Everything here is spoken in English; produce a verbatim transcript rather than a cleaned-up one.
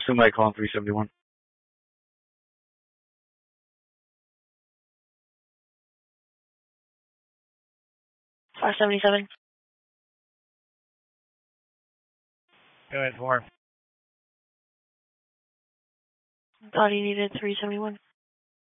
somebody calling three seventy-one. five seventy-seven. Go ahead, four. Thought he needed three seventy-one.